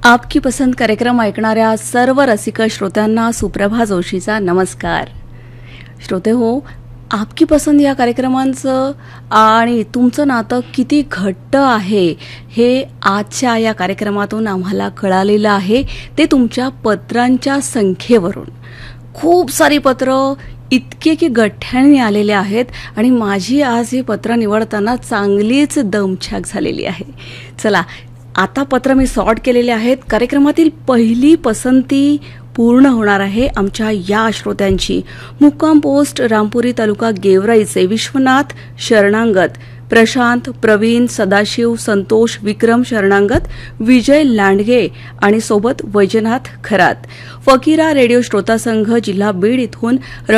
आपकी पसंत कार्यक्रम ऐकणाऱ्या सर्व रसिक श्रोत्यांना सुप्रभा जोशीचा नमस्कार. श्रोते हो, आपकी पसंत या कार्यक्रमांचं आणि तुमचं नातं किती घट्ट आहे हे आजच्या या कार्यक्रमातून आम्हाला कळालेलं आहे. ते तुमच्या पत्रांच्या संख्येवरून. खूप सारी पत्र इतके की गठ्ठ्याने आलेले आहेत आणि माझी आज हे पत्र निवडताना चांगलीच दमछाक झालेली आहे. चला, आता पत्र मी सॉर्ट केलेले आहेत. कार्यक्रमातील पहिली पसंती पूर्ण होणार आहे आमच्या या श्रोत्यांची. मुक्काम पोस्ट रामपुरी तालुका गेवराईचे विश्वनाथ शरणांगत, प्रशांत, प्रवीण, सदाशिव, संतोष, विक्रम शरणांगत, विजय लांडगे आणि सोबत वैजनाथ खरात. फकीरा रेडिओ श्रोता संघ जिल्हा बीड इथून